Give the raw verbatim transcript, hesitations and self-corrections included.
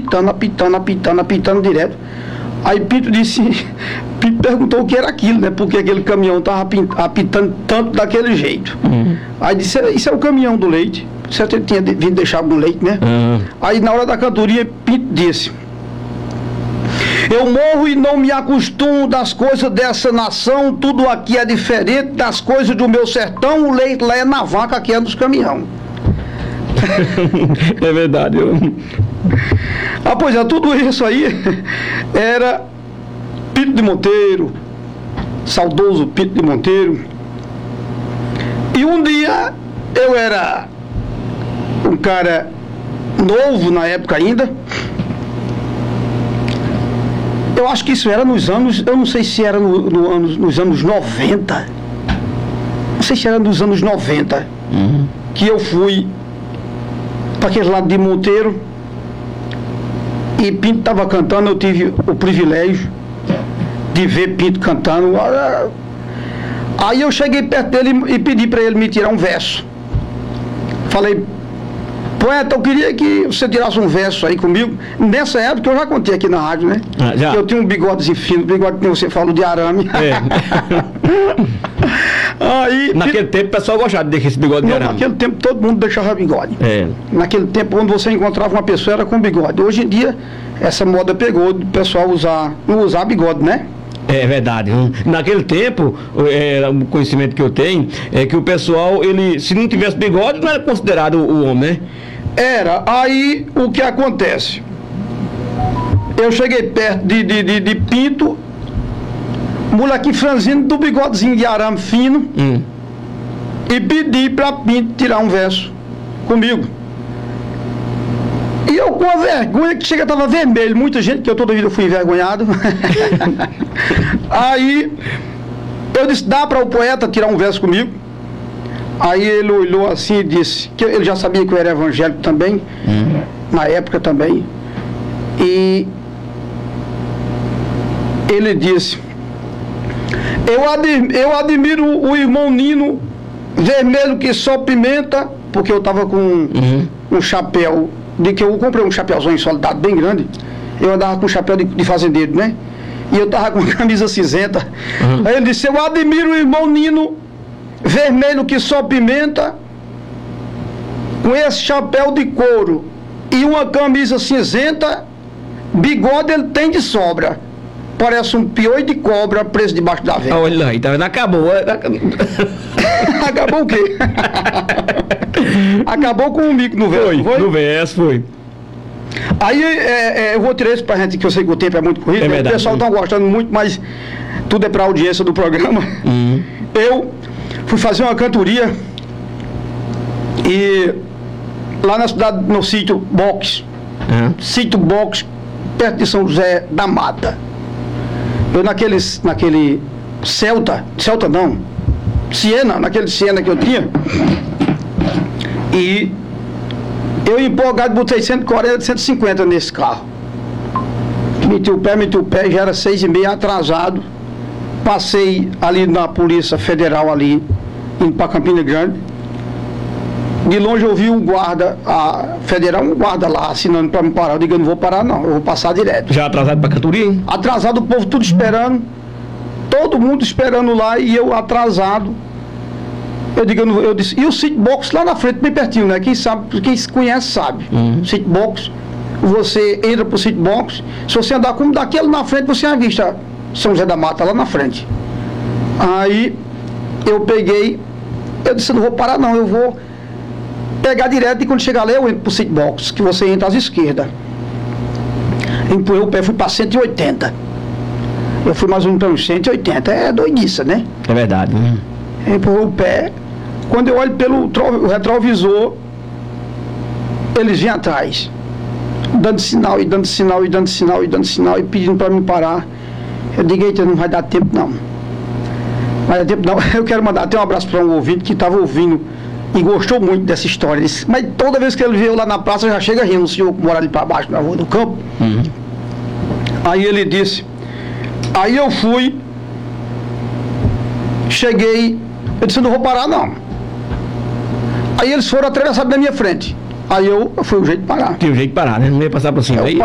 apitando, apitando, apitando, apitando direto. Aí Pinto disse, Pinto perguntou o que era aquilo, né? Porque aquele caminhão estava apitando tanto daquele jeito. Uhum. Aí disse, isso é o caminhão do leite. Certo, ele tinha vindo deixar algum leite, né? Uhum. Aí na hora da cantoria, Pinto disse, eu morro e não me acostumo das coisas dessa nação, tudo aqui é diferente das coisas do meu sertão, o leite lá é na vaca, aqui é nos caminhão. É verdade. Eu... Ah, pois é, tudo isso aí era Pinto de Monteiro, saudoso Pinto de Monteiro. E um dia eu era um cara novo na época ainda. Eu acho que isso era nos anos, eu não sei se era no, no anos, nos anos noventa. Não sei se era nos anos noventa, uhum, que eu fui para aquele lado de Monteiro e Pinto estava cantando. Eu tive o privilégio de ver Pinto cantando. Aí eu cheguei perto dele e pedi para ele me tirar um verso. Falei, poeta, eu queria que você tirasse um verso aí comigo. Nessa época eu já contei aqui na rádio, né? Ah, já. Que eu tinha um bigodezinho fino, bigode que você falou de arame. É. Aí, naquele tempo o pessoal gostava de deixar esse bigode de não, arame. Naquele tempo todo mundo deixava bigode. É. Naquele tempo, quando você encontrava uma pessoa, era com bigode. Hoje em dia, essa moda pegou do pessoal usar, não usar bigode, né? É verdade. Naquele tempo, é, o conhecimento que eu tenho é que o pessoal, ele, se não tivesse bigode, não era considerado o homem, né? Era. Aí, o que acontece? Eu cheguei perto de, de, de, de Pinto, molequinho franzino do bigodezinho de arame fino, hum. e pedi para Pinto tirar um verso comigo. E eu, com a vergonha, que chega, estava vermelho, muita gente, que eu toda vida fui envergonhado. Aí eu disse, dá para o poeta tirar um verso comigo? Aí ele olhou assim e disse, que ele já sabia que eu era evangélico também, hum. na época também, e ele disse, eu admiro, eu admiro o irmão Nino, vermelho que só pimenta, porque eu estava com uhum. um chapéu, de que eu comprei um chapéuzão soldado bem grande, eu andava com chapéu de, de fazendeiro, né? E eu estava com camisa cinzenta. Uhum. Aí ele disse, eu admiro o irmão Nino, vermelho que só pimenta, com esse chapéu de couro e uma camisa cinzenta, bigode ele tem de sobra. Parece um piolho de cobra preso debaixo da vela. Olha aí, tá vendo? Acabou. Acabou o quê? Acabou com o mico no verso, foi? foi? No verso, foi. Aí é, é, eu vou tirar isso pra gente, que eu sei que o tempo é muito corrido. É verdade, o pessoal tá gostando muito, mas tudo é pra audiência do programa. Uhum. Eu fui fazer uma cantoria e lá na cidade, no sítio Box, uhum. sítio Box, perto de São José da Mata. Eu naquele, naquele Celta, Celta não, Siena, naquele Siena que eu tinha, e eu empolgado botei cento e quarenta, cento e cinquenta nesse carro. Meti o pé, meti o pé, já era seis e meia, atrasado. Passei ali na Polícia Federal ali, indo para Campina Grande. De longe eu vi um guarda, a federal, um guarda lá assinando para me parar. Eu digo, eu não vou parar não, eu vou passar direto. Já atrasado para cantoria, hein? Atrasado, o povo tudo esperando, todo mundo esperando lá e eu atrasado. Eu digo, eu, não, eu disse, e o City Box lá na frente, bem pertinho, né? Quem sabe, quem se conhece sabe. Uhum. City Box, você entra pro City Box, se você andar como daquele na frente, você avista São José da Mata lá na frente. Aí eu peguei, eu disse, eu não vou parar não, eu vou pegar direto, e quando chegar lá eu entro pro City Box, que você entra às esquerdas. Empurrei o pé, fui para cento e oitenta. Eu fui mais ou menos para uns cento e oitenta, é doidiça, né? É verdade. Hum. Empurrei o pé, quando eu olho pelo tro, retrovisor, eles vêm atrás, dando sinal, e dando sinal, e dando sinal, e dando sinal, e pedindo para me parar. Eu digo, eita, não vai dar tempo não. Não vai dar tempo não. Eu quero mandar até um abraço para um ouvinte que estava ouvindo e gostou muito dessa história. Disse, mas toda vez que ele veio lá na praça, já chega rindo, o senhor que mora ali para baixo, na rua do campo. Uhum. Aí ele disse, aí eu fui, cheguei, eu disse, eu não vou parar não. Aí eles foram atravessados na minha frente. Aí eu, foi o jeito de parar. Tem o jeito de parar, né? Não ia passar por cima. Eu aí